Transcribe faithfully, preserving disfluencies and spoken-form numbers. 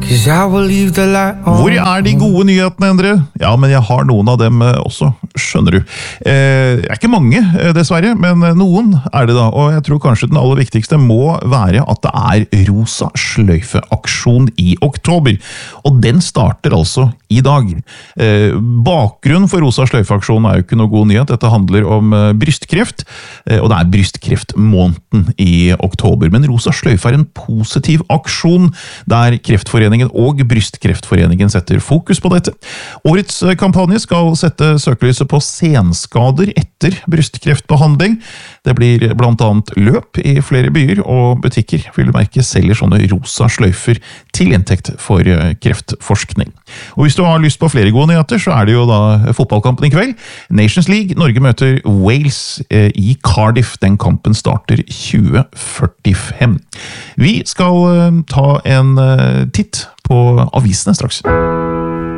'Cause I will leave the light on. Hvor er de gode nyhetene, Endre? Ja, men jeg har noen av dem også, skjønner du. Eh, det er ikke mange, dessverre, men noen er det da, og jeg tror kanskje den aller viktigste må være at det er Rosa sløyfe-aksjon i oktober. Og den starter altså i dag. Eh, bakgrunnen for Rosa sløyfe-aksjonen er jo ikke noe god nyhet. Dette handler om eh, brystkreft, eh, og det er brystkreftmåneden i oktober. Men Rosa sløyfe er en positiv aksjon der Kreftforeningen og Brystkreftforeningen setter fokus på dette. Årets kampanje skal sette søkelyset på senskader etter brystkreftbehandling. Det blir blant annet løp i flere byer, og butikker vil du merke selger sånne rosa sløyfer til inntekt for kreftforskning. Og hvis du har lyst på flere gode nyheter, så er det jo da fotballkampen i kveld. Nations League, Norge møter Wales i Cardiff. Den kampen starter tjue førtifem. Vi skal ta en titt på avisene straks.